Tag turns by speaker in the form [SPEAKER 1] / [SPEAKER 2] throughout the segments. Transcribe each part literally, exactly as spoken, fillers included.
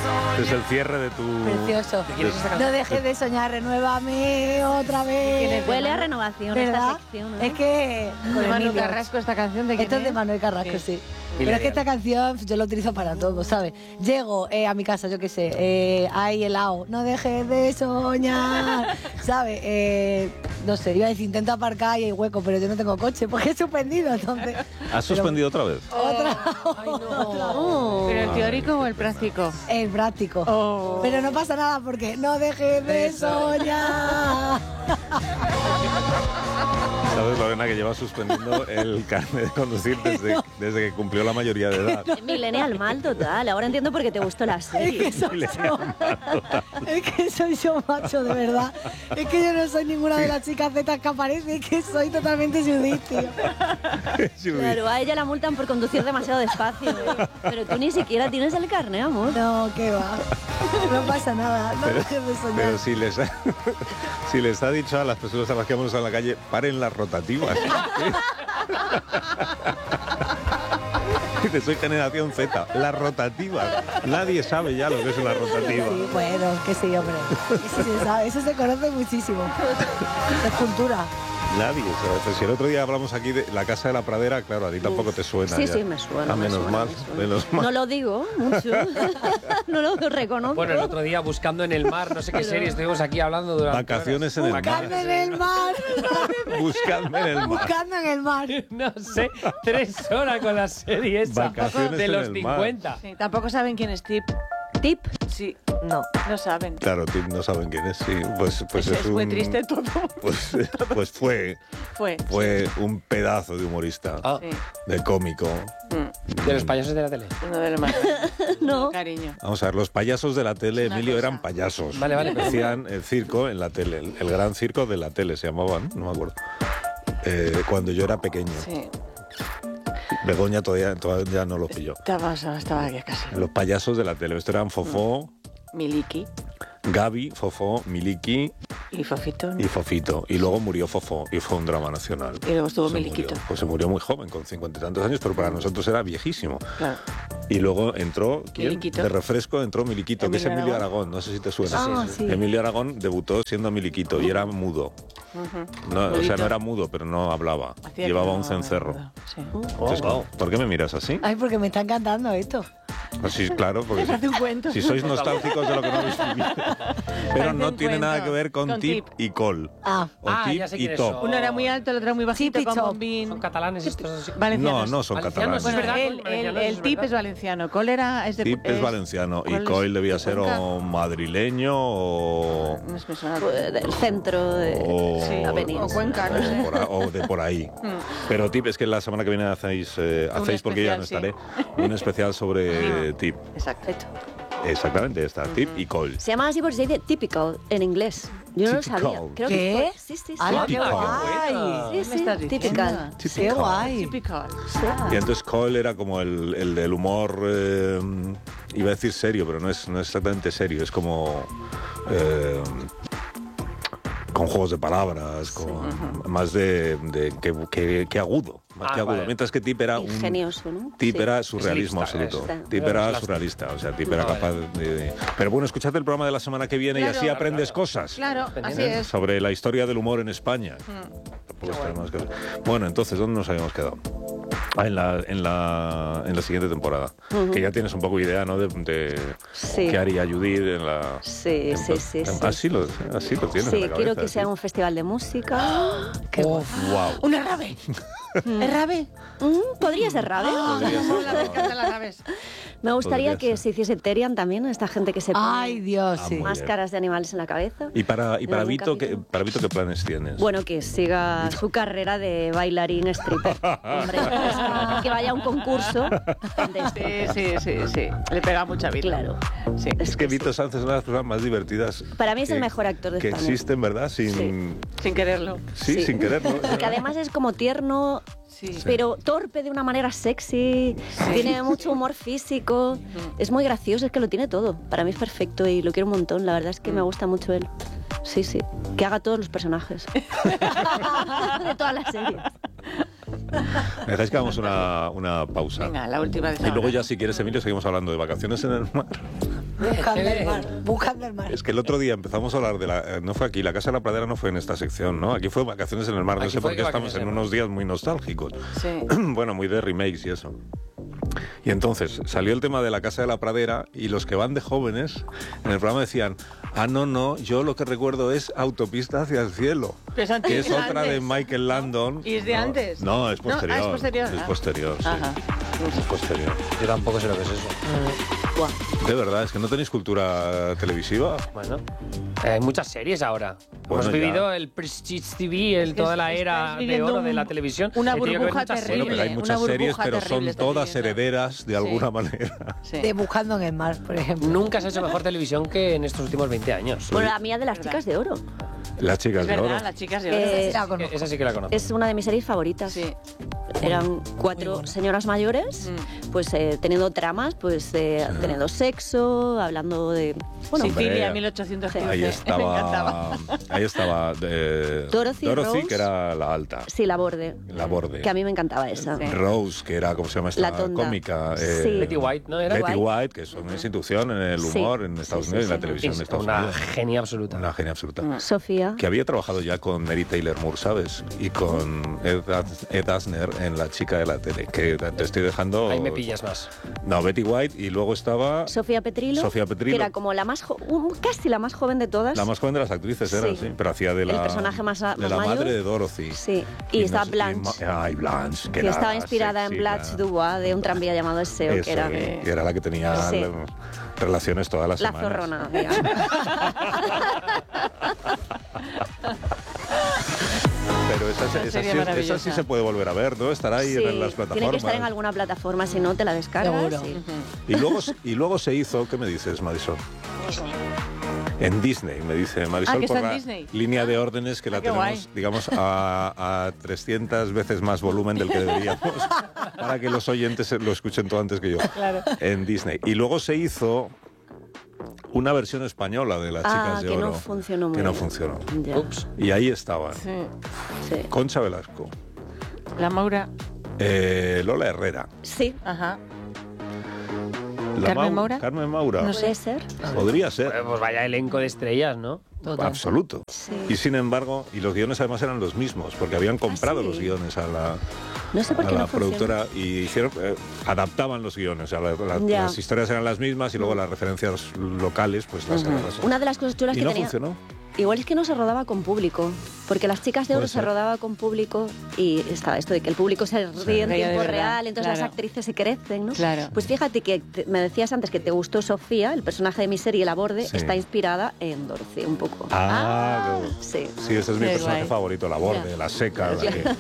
[SPEAKER 1] Este es el cierre de tu...
[SPEAKER 2] Precioso.
[SPEAKER 1] De...
[SPEAKER 2] No dejes de soñar, renuévame otra vez.
[SPEAKER 3] Huele a renovación esta sección, ¿eh?
[SPEAKER 2] Es que...
[SPEAKER 4] Con de Manuel Carrasco esta canción de quién
[SPEAKER 2] Esto es de
[SPEAKER 4] es?
[SPEAKER 2] Manuel Carrasco, sí.
[SPEAKER 4] Sí.
[SPEAKER 2] Pero es que esta canción yo la utilizo para todo, ¿sabes? Llego eh, a mi casa, yo qué sé, eh, hay helado, no dejes de soñar, ¿sabes? Eh, no sé, iba a decir, intento aparcar y hay hueco, pero yo no tengo coche porque he suspendido, entonces...
[SPEAKER 1] ¿Has suspendido otra vez?
[SPEAKER 2] Otra,
[SPEAKER 4] Ay, no.
[SPEAKER 2] otra.
[SPEAKER 4] Oh. ¿Pero el teórico o el práctico?
[SPEAKER 2] El práctico.
[SPEAKER 4] Oh.
[SPEAKER 2] Pero no pasa nada porque no dejes de soñar.
[SPEAKER 1] ¿Sabes, Lorena, que lleva suspendiendo el carnet de conducir desde, desde que cumplió la mayoría de edad?
[SPEAKER 3] Millennial mal total. Ahora entiendo por qué te gustó la serie.
[SPEAKER 2] Es que soy yo. Es que soy yo, macho, de verdad. Es que yo no soy ninguna de las chicas zetas que aparece, es que soy totalmente Judith, tío.
[SPEAKER 3] Claro, a ella la multan por conducir demasiado despacio. ¿eh? Pero tú ni siquiera tienes el carnet, amor.
[SPEAKER 2] No, qué va. No pasa nada, no
[SPEAKER 1] Pero,
[SPEAKER 2] dejes de soñar.
[SPEAKER 1] pero si les ha, si les ha dicho a las personas a las que vamos a la calle, paren las rotativas. Dice, soy generación Z, las rotativas. Nadie sabe ya lo que es una rotativa.
[SPEAKER 2] Sí, bueno, que sí, hombre. Eso se sabe, eso se conoce muchísimo. Es cultura.
[SPEAKER 1] Nadie sabe. Pues si el otro día hablamos aquí de la Casa de la Pradera, claro, a ti tampoco te suena.
[SPEAKER 3] Sí,
[SPEAKER 1] ya.
[SPEAKER 3] sí, me suena.
[SPEAKER 1] Ah,
[SPEAKER 3] me
[SPEAKER 1] menos,
[SPEAKER 3] suena,
[SPEAKER 1] mal,
[SPEAKER 3] me suena.
[SPEAKER 1] menos mal.
[SPEAKER 3] No lo digo mucho. No lo reconozco.
[SPEAKER 5] Bueno, el otro día Buscando en el Mar, no sé qué serie estuvimos aquí hablando durante
[SPEAKER 1] Vacaciones en el mar.
[SPEAKER 2] Buscando en el mar.
[SPEAKER 1] Buscando en el mar.
[SPEAKER 2] Buscando en el mar.
[SPEAKER 5] No sé, tres horas con la serie esa
[SPEAKER 1] Vacaciones
[SPEAKER 5] de
[SPEAKER 1] en
[SPEAKER 5] los
[SPEAKER 1] el
[SPEAKER 5] cincuenta.
[SPEAKER 4] Sí, tampoco saben quién es Tip.
[SPEAKER 3] ¿Tip?
[SPEAKER 4] Sí, no, no saben.
[SPEAKER 1] Claro, Tim, no saben quién es, sí. Pues, pues
[SPEAKER 4] es,
[SPEAKER 1] es,
[SPEAKER 4] es
[SPEAKER 1] un,
[SPEAKER 4] muy triste todo.
[SPEAKER 1] Pues, pues fue,
[SPEAKER 4] Fue.
[SPEAKER 1] fue un pedazo de humorista,
[SPEAKER 5] Ah,
[SPEAKER 4] Sí.
[SPEAKER 1] de cómico.
[SPEAKER 4] Mm,
[SPEAKER 5] de los payasos de la tele.
[SPEAKER 4] uno de los más.
[SPEAKER 3] No.
[SPEAKER 4] Cariño.
[SPEAKER 1] Vamos a ver, los payasos de la tele,
[SPEAKER 4] Una
[SPEAKER 1] Emilio,
[SPEAKER 4] cosa.
[SPEAKER 1] eran payasos.
[SPEAKER 5] Vale, vale, pero-
[SPEAKER 1] Hacían el circo en la tele, el, el gran circo de la tele se llamaban, no me acuerdo. Eh, cuando yo era pequeño.
[SPEAKER 4] Sí.
[SPEAKER 1] Begoña todavía, todavía no lo pilló.
[SPEAKER 4] Estaba, estaba aquí casi.
[SPEAKER 1] Los payasos de la tele. Estos eran Fofó,
[SPEAKER 4] Miliki
[SPEAKER 1] Gaby, Fofó, Miliki
[SPEAKER 4] y Fofito.
[SPEAKER 1] y Fofito. Y luego murió Fofó y fue un drama nacional.
[SPEAKER 4] Y luego estuvo
[SPEAKER 1] Se
[SPEAKER 4] Miliquito.
[SPEAKER 1] murió. Pues se murió muy joven, con cincuenta y tantos años, pero para nosotros era viejísimo.
[SPEAKER 4] Claro.
[SPEAKER 1] Y luego entró, ¿quién?
[SPEAKER 4] Miliquito.
[SPEAKER 1] De refresco entró Miliquito, que es
[SPEAKER 4] Emilio
[SPEAKER 1] Emilio
[SPEAKER 4] Aragón.
[SPEAKER 1] Aragón. No sé si te suena.
[SPEAKER 2] Ah, sí.
[SPEAKER 1] Emilio Aragón debutó siendo Miliquito y era mudo. No, o sea,
[SPEAKER 4] Mudito.
[SPEAKER 1] no era mudo, pero no hablaba.
[SPEAKER 4] Hacía
[SPEAKER 1] Llevaba
[SPEAKER 4] que no-
[SPEAKER 1] un cencerro.
[SPEAKER 4] Sí.
[SPEAKER 1] Entonces, ¿por qué me miras así?
[SPEAKER 2] Ay, porque me está encantando esto.
[SPEAKER 1] Pues sí, claro, porque si,
[SPEAKER 4] Parece un cuento.
[SPEAKER 1] si sois nostálgicos de lo que no habéis vivido. Pero
[SPEAKER 4] Parece
[SPEAKER 1] no
[SPEAKER 4] un
[SPEAKER 1] tiene nada
[SPEAKER 4] cuento.
[SPEAKER 1] que ver con,
[SPEAKER 4] Con
[SPEAKER 1] tip,
[SPEAKER 4] tip.
[SPEAKER 1] y col.
[SPEAKER 2] Ah.
[SPEAKER 1] O
[SPEAKER 5] Ah,
[SPEAKER 1] tip
[SPEAKER 5] ya sé
[SPEAKER 1] y
[SPEAKER 5] quiénes
[SPEAKER 1] top.
[SPEAKER 5] son.
[SPEAKER 4] Uno era muy alto, el otro era muy bajito,
[SPEAKER 2] Tip y
[SPEAKER 4] con
[SPEAKER 2] top.
[SPEAKER 4] bombín.
[SPEAKER 5] Son catalanes estos.
[SPEAKER 1] No,
[SPEAKER 4] Valencianos.
[SPEAKER 1] no son
[SPEAKER 5] Valencianos,
[SPEAKER 1] catalanes.
[SPEAKER 5] es verdad.
[SPEAKER 4] El, el,
[SPEAKER 5] Valencianos,
[SPEAKER 4] el
[SPEAKER 5] es
[SPEAKER 4] tip
[SPEAKER 5] verdad.
[SPEAKER 4] es valenciano. Cólera es de
[SPEAKER 1] Tip es valenciano y
[SPEAKER 4] ¿cuál es?
[SPEAKER 1] Coil debía ser
[SPEAKER 4] Cuenca.
[SPEAKER 1] o madrileño o...
[SPEAKER 4] No es me suena.
[SPEAKER 3] Pues, del centro de
[SPEAKER 1] o,
[SPEAKER 4] Sí,
[SPEAKER 3] la península.
[SPEAKER 4] o Cuenca, no
[SPEAKER 1] o
[SPEAKER 4] sé.
[SPEAKER 1] por a- o de por ahí. Pero tip es que la semana que viene hacéis, eh,
[SPEAKER 4] Un
[SPEAKER 1] hacéis porque yo ya no
[SPEAKER 4] especial,
[SPEAKER 1] estaré, un especial sobre tip.
[SPEAKER 4] Exacto.
[SPEAKER 1] Exactamente, está tip y col.
[SPEAKER 3] Se llama así porque se dice typical en inglés. Yo no lo
[SPEAKER 1] Typical.
[SPEAKER 3] sabía. Creo
[SPEAKER 2] ¿Qué?
[SPEAKER 3] que fue- sí, sí, sí.
[SPEAKER 2] ¡Hala, qué
[SPEAKER 1] Típico.
[SPEAKER 2] guay!
[SPEAKER 3] Sí,
[SPEAKER 4] ¿Qué
[SPEAKER 3] sí,
[SPEAKER 4] me estás diciendo?
[SPEAKER 3] typical.
[SPEAKER 2] ¡Qué
[SPEAKER 1] Typical.
[SPEAKER 2] guay!
[SPEAKER 4] Typical.
[SPEAKER 1] Y entonces Cole era como el, el del humor, eh, iba a decir serio, pero no es, no es exactamente serio, es como eh, con juegos de palabras, con más de, de que, que- que agudo, más
[SPEAKER 5] Ah,
[SPEAKER 1] que agudo.
[SPEAKER 5] vale.
[SPEAKER 1] Mientras que Tip era un
[SPEAKER 3] Ingenioso, ¿no?
[SPEAKER 1] Tip
[SPEAKER 3] Sí.
[SPEAKER 1] era surrealismo
[SPEAKER 5] Slipstar,
[SPEAKER 1] absoluto.
[SPEAKER 3] eso.
[SPEAKER 1] Tip
[SPEAKER 5] Era
[SPEAKER 1] era
[SPEAKER 5] Slapstick.
[SPEAKER 1] surrealista, o sea, Tip era
[SPEAKER 5] Ah, vale.
[SPEAKER 1] capaz de, de- Pero bueno, escuchad el programa de la semana que viene y
[SPEAKER 4] Claro.
[SPEAKER 1] así aprendes cosas.
[SPEAKER 4] Claro, así
[SPEAKER 1] ¿eh?
[SPEAKER 4] es.
[SPEAKER 1] Sobre la historia del humor en España. Tampoco está de más que- Bueno, entonces, ¿dónde nos habíamos quedado? Ah, en la, en la, en la siguiente temporada. Que ya tienes un poco idea, ¿no? De, de
[SPEAKER 3] Sí.
[SPEAKER 1] qué haría Judith en la...
[SPEAKER 3] Sí,
[SPEAKER 1] en-
[SPEAKER 3] sí, sí, sí.
[SPEAKER 1] Así lo, así lo tienes
[SPEAKER 3] Sí,
[SPEAKER 1] en la cabeza.
[SPEAKER 3] quiero que sea
[SPEAKER 1] sí.
[SPEAKER 3] un festival de música.
[SPEAKER 2] ¡Qué guay!
[SPEAKER 1] Wow.
[SPEAKER 4] Una rave. ¿Es rave?
[SPEAKER 3] Mm, Podría ser rave.
[SPEAKER 1] Podría ser.
[SPEAKER 4] Me encantan las raves.
[SPEAKER 3] Me gustaría
[SPEAKER 1] Podría
[SPEAKER 3] que
[SPEAKER 1] ser.
[SPEAKER 3] se hiciese Terian también, esta gente que se pone
[SPEAKER 2] ¡Ay, Dios, sí!
[SPEAKER 1] muy
[SPEAKER 3] máscaras de animales en la cabeza.
[SPEAKER 1] Y para, y
[SPEAKER 3] En
[SPEAKER 1] para,
[SPEAKER 3] algún
[SPEAKER 1] Vito, ¿qué,
[SPEAKER 3] capítulo.
[SPEAKER 1] para Vito, ¿qué planes tienes?
[SPEAKER 3] Bueno, que siga su carrera de bailarín stripper. Hombre, es que vaya a un concurso de esto.
[SPEAKER 4] Sí, sí, sí, sí. Le pega mucha vida.
[SPEAKER 3] Claro.
[SPEAKER 4] Sí.
[SPEAKER 1] Es que Vito Sanz es una de las personas más divertidas.
[SPEAKER 3] Para mí es el
[SPEAKER 1] que-
[SPEAKER 3] mejor actor de
[SPEAKER 1] que
[SPEAKER 3] España.
[SPEAKER 1] existen, ¿verdad? Sin,
[SPEAKER 4] Sin quererlo.
[SPEAKER 1] sí,
[SPEAKER 3] Sí.
[SPEAKER 1] sin quererlo.
[SPEAKER 3] Porque además es como tierno,
[SPEAKER 4] Sí.
[SPEAKER 3] pero torpe de una manera sexy, tiene mucho humor físico, es muy gracioso, es que lo tiene todo. Para mí es perfecto y lo quiero un montón, la verdad es que me gusta mucho él. Sí, sí, que haga todos los personajes de todas las series.
[SPEAKER 1] ¿Me dejáis que hagamos una, una pausa?
[SPEAKER 4] Venga, la última de
[SPEAKER 1] Y luego ya, si quieres, Emilio, seguimos hablando de vacaciones en el mar.
[SPEAKER 2] Buscando el mar, buscando el mar.
[SPEAKER 1] Es que el otro día empezamos a hablar de la... eh, No fue aquí, la Casa de la Pradera no fue en esta sección, ¿no? Aquí fue Vacaciones en el Mar. No
[SPEAKER 5] Aquí
[SPEAKER 1] sé
[SPEAKER 5] fue
[SPEAKER 1] por qué estamos
[SPEAKER 5] Vacaciones
[SPEAKER 1] en
[SPEAKER 5] en el
[SPEAKER 1] unos días muy nostálgicos.
[SPEAKER 4] Sí.
[SPEAKER 1] Bueno, muy de remakes y eso. Y entonces salió el tema de la Casa de la Pradera y los que van de jóvenes en el programa decían, ah, no, no, yo lo que recuerdo es Autopista hacia el cielo,
[SPEAKER 4] Que es antes,
[SPEAKER 1] que es
[SPEAKER 4] es
[SPEAKER 1] otra de
[SPEAKER 4] antes.
[SPEAKER 1] Michael Landon.
[SPEAKER 4] ¿Y es de
[SPEAKER 1] No,
[SPEAKER 4] antes?
[SPEAKER 1] No, es
[SPEAKER 4] No, ah, es
[SPEAKER 1] posterior.
[SPEAKER 4] posterior.
[SPEAKER 1] Es
[SPEAKER 4] Ah.
[SPEAKER 1] posterior, sí.
[SPEAKER 4] Ajá.
[SPEAKER 1] Es posterior.
[SPEAKER 5] Yo tampoco sé lo que es eso.
[SPEAKER 3] Buah.
[SPEAKER 1] De verdad, es que no tenéis cultura televisiva.
[SPEAKER 5] Bueno, eh, hay muchas series ahora.
[SPEAKER 1] Bueno,
[SPEAKER 5] Hemos
[SPEAKER 1] ya.
[SPEAKER 5] vivido el Prestige T V, el,
[SPEAKER 4] que
[SPEAKER 5] toda la
[SPEAKER 4] estáis
[SPEAKER 5] era de
[SPEAKER 4] viviendo
[SPEAKER 5] oro de la
[SPEAKER 4] un-
[SPEAKER 5] televisión.
[SPEAKER 4] una
[SPEAKER 5] He tenido que ver
[SPEAKER 4] burbuja
[SPEAKER 5] muchas
[SPEAKER 4] terrible.
[SPEAKER 1] Bueno, pero hay
[SPEAKER 5] series.
[SPEAKER 4] una
[SPEAKER 1] muchas series,
[SPEAKER 4] burbuja
[SPEAKER 1] pero
[SPEAKER 4] terrible
[SPEAKER 1] son
[SPEAKER 4] está
[SPEAKER 1] todas
[SPEAKER 4] viviendo.
[SPEAKER 1] herederas de
[SPEAKER 4] Sí.
[SPEAKER 1] alguna manera.
[SPEAKER 4] Sí.
[SPEAKER 2] De Buscando en el mar, por ejemplo.
[SPEAKER 5] Nunca se ha hecho mejor televisión que en estos últimos veinte años.
[SPEAKER 3] Bueno, la mía de las
[SPEAKER 4] ¿Verdad?
[SPEAKER 3] chicas de oro.
[SPEAKER 1] Las chicas
[SPEAKER 4] Es
[SPEAKER 1] de oro.
[SPEAKER 4] verdad, las chicas de
[SPEAKER 3] Eh,
[SPEAKER 4] oro.
[SPEAKER 2] Sí, la conozco.
[SPEAKER 5] Esa sí que la conozco.
[SPEAKER 3] Es una de mis series favoritas.
[SPEAKER 4] Sí.
[SPEAKER 3] Eran cuatro señoras mayores,
[SPEAKER 4] Mm.
[SPEAKER 3] pues eh, teniendo tramas, pues eh, teniendo sexo, hablando de... Bueno,
[SPEAKER 1] Hombre,
[SPEAKER 4] Sicilia, mil ochocientos quince.
[SPEAKER 1] Ahí
[SPEAKER 4] Me
[SPEAKER 1] estaba,
[SPEAKER 4] encantaba.
[SPEAKER 1] ahí estaba eh,
[SPEAKER 3] Dorothy, Rose.
[SPEAKER 1] que era la alta,
[SPEAKER 3] sí, la borde.
[SPEAKER 1] la borde.
[SPEAKER 3] Que a mí me encantaba esa.
[SPEAKER 4] Sí.
[SPEAKER 1] Rose, que era, ¿cómo se llama esta
[SPEAKER 3] La tonda.
[SPEAKER 1] cómica? Eh,
[SPEAKER 3] Sí.
[SPEAKER 5] Betty White, ¿no era?
[SPEAKER 1] Betty
[SPEAKER 3] White.
[SPEAKER 1] White, que es una institución en el
[SPEAKER 3] Sí.
[SPEAKER 1] humor en Estados
[SPEAKER 3] Sí, sí,
[SPEAKER 1] Unidos, en la
[SPEAKER 3] sí.
[SPEAKER 1] televisión de
[SPEAKER 5] Es
[SPEAKER 1] Estados
[SPEAKER 5] una
[SPEAKER 1] Unidos.
[SPEAKER 5] genia absoluta.
[SPEAKER 1] Una genia absoluta.
[SPEAKER 4] Mm.
[SPEAKER 3] Sofía.
[SPEAKER 1] Que había trabajado ya con Mary Taylor Moore, ¿sabes? Y con Ed, Ed Asner en La chica de la tele, que te estoy dejando...
[SPEAKER 5] Ahí me pillas más.
[SPEAKER 1] No, Betty White, y luego estaba...
[SPEAKER 3] Sofía Petrilo,
[SPEAKER 1] Sofía Petrilo.
[SPEAKER 3] que era como la más jo- un- casi la más joven de todas.
[SPEAKER 1] La más joven de las actrices era,
[SPEAKER 3] Sí.
[SPEAKER 1] sí, pero hacía de la...
[SPEAKER 3] El personaje más a-
[SPEAKER 1] de
[SPEAKER 3] más
[SPEAKER 1] la
[SPEAKER 3] mayor.
[SPEAKER 1] madre de Dorothy.
[SPEAKER 3] Sí, y,
[SPEAKER 1] no
[SPEAKER 3] estaba
[SPEAKER 1] sé-
[SPEAKER 3] Blanche,
[SPEAKER 1] y ma- Ay, Blanche, que,
[SPEAKER 3] que
[SPEAKER 1] era
[SPEAKER 3] estaba inspirada en
[SPEAKER 1] sexy,
[SPEAKER 3] Blanche
[SPEAKER 1] la-
[SPEAKER 3] Dubois, de un tranvía llamado Eseo,
[SPEAKER 1] Eso,
[SPEAKER 3] que era
[SPEAKER 1] y era la que tenía
[SPEAKER 3] Sí.
[SPEAKER 1] le- relaciones todas las
[SPEAKER 3] la
[SPEAKER 1] semanas.
[SPEAKER 3] zorrona, digamos.
[SPEAKER 1] Pero esa, esa,
[SPEAKER 4] Una
[SPEAKER 1] esa
[SPEAKER 4] serie
[SPEAKER 1] sí,
[SPEAKER 4] maravillosa.
[SPEAKER 1] esa sí se puede volver a ver, ¿no? Estará ahí
[SPEAKER 3] Sí,
[SPEAKER 1] en las plataformas.
[SPEAKER 3] tiene que estar en alguna plataforma, si no te la descargas.
[SPEAKER 2] Seguro.
[SPEAKER 3] y-
[SPEAKER 1] Y luego, y luego se hizo, ¿qué me dices, Marisol? En Disney, me dice Marisol,
[SPEAKER 4] Ah, que
[SPEAKER 1] por
[SPEAKER 4] está en
[SPEAKER 1] la
[SPEAKER 4] Disney.
[SPEAKER 1] línea de
[SPEAKER 4] Ah.
[SPEAKER 1] órdenes que la
[SPEAKER 4] Ah, qué
[SPEAKER 1] tenemos,
[SPEAKER 4] guay.
[SPEAKER 1] digamos, a, a trescientas veces más volumen del que deberíamos, para que los oyentes lo escuchen todo antes que yo.
[SPEAKER 4] Claro.
[SPEAKER 1] En Disney. Y luego se hizo una versión española de Las
[SPEAKER 3] Ah,
[SPEAKER 1] Chicas de
[SPEAKER 3] que
[SPEAKER 1] Oro.
[SPEAKER 3] no funcionó muy
[SPEAKER 1] Que no
[SPEAKER 3] bien.
[SPEAKER 1] funcionó.
[SPEAKER 3] Ya.
[SPEAKER 5] Ups.
[SPEAKER 1] Y ahí estaban
[SPEAKER 4] Sí.
[SPEAKER 3] Sí.
[SPEAKER 1] Concha Velasco,
[SPEAKER 4] La Maura.
[SPEAKER 1] eh, Lola Herrera,
[SPEAKER 3] Sí,
[SPEAKER 4] Ajá.
[SPEAKER 1] la
[SPEAKER 4] ¿Carmen
[SPEAKER 1] Mau-
[SPEAKER 4] Maura?
[SPEAKER 1] Carmen Maura.
[SPEAKER 4] No
[SPEAKER 3] puede ser.
[SPEAKER 1] Podría ser.
[SPEAKER 5] Pues, pues vaya elenco de estrellas, ¿no?
[SPEAKER 2] Total.
[SPEAKER 1] Absoluto.
[SPEAKER 3] Sí.
[SPEAKER 1] Y sin embargo, y los guiones además eran los mismos, porque habían comprado
[SPEAKER 3] ¿Ah, sí?
[SPEAKER 1] los guiones a la,
[SPEAKER 3] No sé por
[SPEAKER 1] a
[SPEAKER 3] qué
[SPEAKER 1] la
[SPEAKER 3] no funciona.
[SPEAKER 1] productora y hicieron, eh, adaptaban los guiones. O sea, la- la-
[SPEAKER 3] Ya.
[SPEAKER 1] las historias eran las mismas y luego las referencias locales, pues las eran las
[SPEAKER 3] Una de las cosas chulas
[SPEAKER 1] Y
[SPEAKER 3] que
[SPEAKER 1] no
[SPEAKER 3] tenía...
[SPEAKER 1] funcionó.
[SPEAKER 3] Igual es que no se rodaba con público, porque Las Chicas de Oro
[SPEAKER 1] Puede
[SPEAKER 3] se
[SPEAKER 1] ser.
[SPEAKER 3] rodaba con público y estaba esto de que el público se ríe en
[SPEAKER 4] Reía de
[SPEAKER 3] tiempo
[SPEAKER 4] verdad,
[SPEAKER 3] real, entonces
[SPEAKER 4] claro.
[SPEAKER 3] las actrices se crecen, ¿no?
[SPEAKER 4] Claro.
[SPEAKER 3] Pues fíjate que te- me decías antes que te gustó Sofía, el personaje de mi serie La Borde,
[SPEAKER 1] Sí.
[SPEAKER 3] está inspirada en Dorothy un poco.
[SPEAKER 1] Ah, qué-
[SPEAKER 3] Sí.
[SPEAKER 1] sí, ese es mi
[SPEAKER 4] Qué
[SPEAKER 1] personaje
[SPEAKER 4] guay.
[SPEAKER 1] favorito, la borde,
[SPEAKER 3] Ya.
[SPEAKER 1] la seca, la que,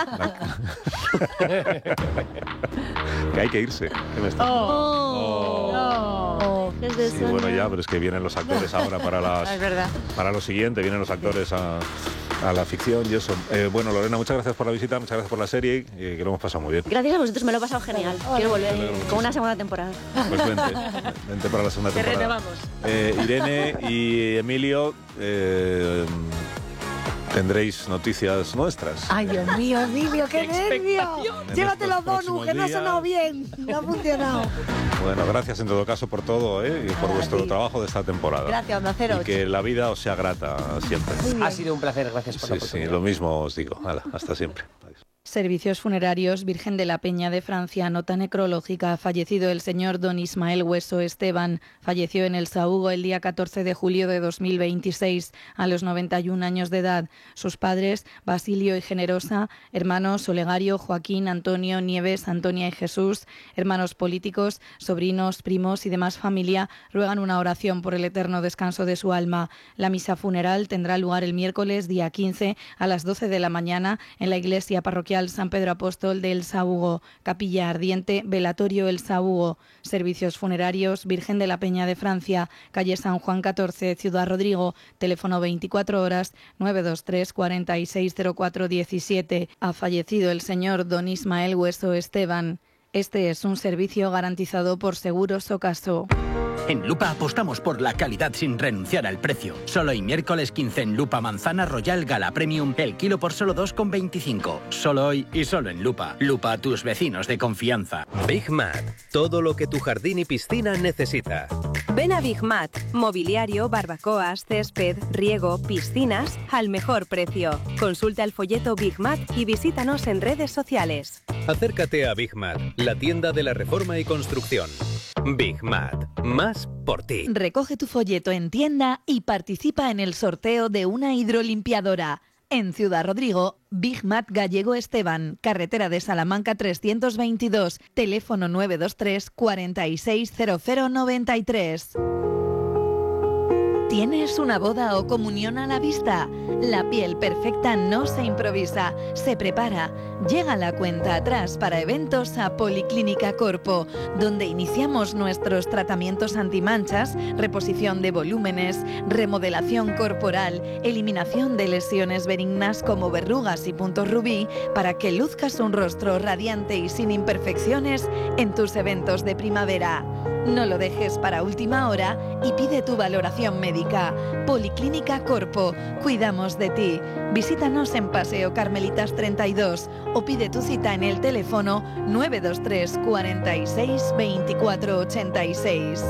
[SPEAKER 1] la- que hay que irse. ¿Qué me estás-
[SPEAKER 3] Oh.
[SPEAKER 2] Oh.
[SPEAKER 3] Es de
[SPEAKER 1] Sí,
[SPEAKER 3] eso,
[SPEAKER 1] bueno,
[SPEAKER 3] ¿no?
[SPEAKER 1] ya, pero es que vienen los actores ahora para las
[SPEAKER 4] Es verdad.
[SPEAKER 1] para lo siguiente, vienen los actores a, a la ficción y eso. Eh, bueno, Lorena, muchas gracias por la visita, muchas gracias por la serie, eh, que lo hemos pasado muy bien.
[SPEAKER 3] Gracias a vosotros, me lo he pasado genial. Quiero volver
[SPEAKER 1] alegro
[SPEAKER 3] con una segunda temporada.
[SPEAKER 1] Pues vente, vente para la segunda
[SPEAKER 4] Te
[SPEAKER 1] temporada.
[SPEAKER 4] renovamos.
[SPEAKER 1] Eh, Irene y Emilio, eh, tendréis noticias nuestras.
[SPEAKER 2] Ay, Dios mío, Emilio, qué nervio.
[SPEAKER 1] En
[SPEAKER 2] Llévate
[SPEAKER 1] estos
[SPEAKER 2] los bonus,
[SPEAKER 1] próximos
[SPEAKER 2] que no ha
[SPEAKER 1] días.
[SPEAKER 2] sonado bien. No ha funcionado.
[SPEAKER 1] Bueno, gracias en todo caso por todo, ¿eh? Y por
[SPEAKER 2] A
[SPEAKER 1] vuestro
[SPEAKER 2] ti.
[SPEAKER 1] trabajo de esta temporada.
[SPEAKER 2] Gracias, Onda Cero.
[SPEAKER 1] Y que la vida os sea grata siempre.
[SPEAKER 5] Ha sido un placer, gracias por la
[SPEAKER 1] Sí, sí,
[SPEAKER 5] oportunidad.
[SPEAKER 1] lo mismo os digo. Hala, hasta siempre. Adiós.
[SPEAKER 6] Servicios funerarios Virgen de la Peña de Francia, nota necrológica. Fallecido el señor don Ismael Hueso Esteban. Falleció en el Sahugo el día catorce de julio de dos mil veintiséis, a los noventa y un años de edad. Sus padres, Basilio y Generosa, hermanos Olegario, Joaquín, Antonio, Nieves, Antonia y Jesús, hermanos políticos, sobrinos, primos y demás familia, ruegan una oración por el eterno descanso de su alma. La misa funeral tendrá lugar el miércoles, día quince, a las doce de la mañana, en la iglesia parroquial San Pedro Apóstol de El Sahugo. Capilla ardiente, velatorio El Sahugo. Servicios funerarios Virgen de la Peña de Francia, calle San Juan catorce, Ciudad Rodrigo. Teléfono veinticuatro horas, nueve dos tres, cuarenta y seis cero cuatro diecisiete. Ha fallecido el señor don Ismael Hueso Esteban. Este es un servicio garantizado por Seguros Ocaso.
[SPEAKER 7] En Lupa apostamos por la calidad sin renunciar al precio. Solo hoy miércoles quince en Lupa Manzana Royal Gala Premium, el kilo por solo dos con veinticinco. Solo hoy y solo en Lupa. Lupa, tus vecinos de confianza.
[SPEAKER 8] Big Mac, todo lo que tu jardín y piscina necesita. Ven a Big Mat, mobiliario, barbacoas, césped, riego, piscinas, al mejor precio. Consulta el folleto Big Mat y visítanos en redes sociales.
[SPEAKER 9] Acércate a Big Mat, la tienda de la reforma y construcción. Big Mat, más por ti.
[SPEAKER 6] Recoge tu folleto en tienda y participa en el sorteo de una hidrolimpiadora. En Ciudad Rodrigo, Big Mat Gallego Esteban, carretera de Salamanca trescientos veintidós, teléfono nueve dos tres, cuarenta y seis, cero cero noventa y tres. ¿Tienes una boda o comunión a la vista? La piel perfecta no se improvisa, se prepara. Llega la cuenta atrás para eventos a Policlínica Corpo, donde iniciamos nuestros tratamientos antimanchas, reposición de volúmenes, remodelación corporal, eliminación de lesiones benignas como verrugas y puntos rubí, para que luzcas un rostro radiante y sin imperfecciones en tus eventos de primavera. No lo dejes para última hora y pide tu valoración médica. Policlínica Corpo, cuidamos de ti. Visítanos en Paseo Carmelitas treinta y dos o pide tu cita en el teléfono nueve dos tres, cuarenta y seis, veinticuatro ochenta y seis.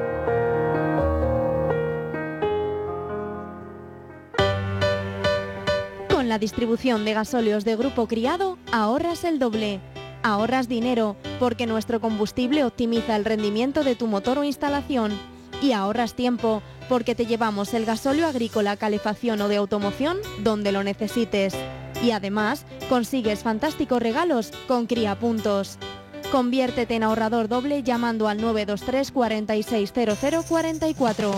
[SPEAKER 10] Con la distribución de gasóleos de Grupo Criado, ahorras el doble. Ahorras dinero porque nuestro combustible optimiza el rendimiento de tu motor o instalación. Y ahorras tiempo porque te llevamos el gasóleo agrícola, calefacción o de automoción donde lo necesites. Y además consigues fantásticos regalos con Cría Puntos. Conviértete en ahorrador doble llamando al nueve dos tres, cuarenta y seis, cero cero cuarenta y cuatro.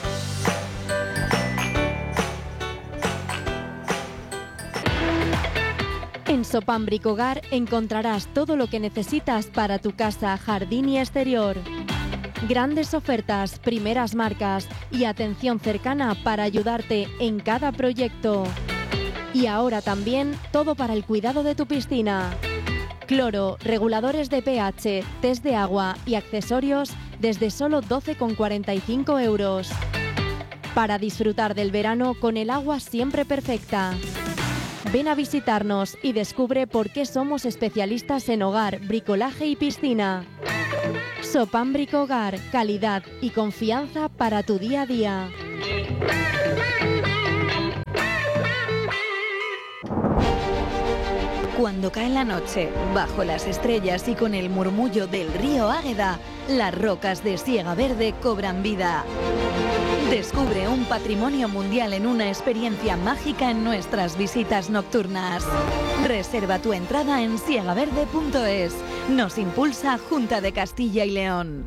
[SPEAKER 10] En Sopam Bricogar encontrarás todo lo que necesitas para tu casa, jardín y exterior. Grandes ofertas, primeras marcas y atención cercana para ayudarte en cada proyecto. Y ahora también todo para el cuidado de tu piscina. Cloro, reguladores de pH, test de agua y accesorios desde solo doce con cuarenta y cinco euros. Para disfrutar del verano con el agua siempre perfecta. Ven a visitarnos y descubre por qué somos especialistas en hogar, bricolaje y piscina. Sopam Bricogar, calidad y confianza para tu día a día.
[SPEAKER 6] Cuando cae la noche, bajo las estrellas y con el murmullo del río Águeda, las rocas de Siega Verde cobran vida. Descubre un patrimonio mundial en una experiencia mágica en nuestras visitas nocturnas. Reserva tu entrada en siegaverde punto es. Nos impulsa Junta de Castilla y León.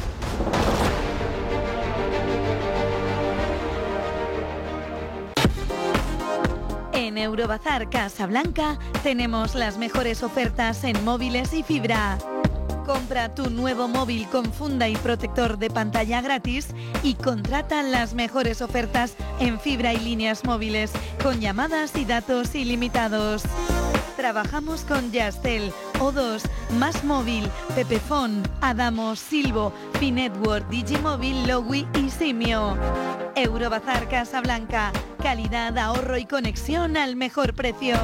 [SPEAKER 6] En Eurobazar Casablanca tenemos las mejores ofertas en móviles y fibra. Compra tu nuevo móvil con funda y protector de pantalla gratis y contrata las mejores ofertas en fibra y líneas móviles con llamadas y datos ilimitados. Trabajamos con Yastel, O dos, Más Móvil, Pepefon, Adamo, Silvo, Finetwork, Digimóvil, Lowi y Simio. Eurobazar Casablanca, calidad, ahorro y conexión al mejor precio.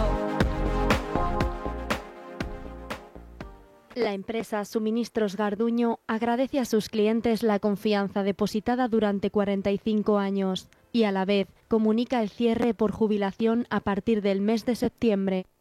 [SPEAKER 10] La empresa Suministros Garduño agradece a sus clientes la confianza depositada durante cuarenta y cinco años y a la vez comunica el cierre por jubilación a partir del mes de septiembre.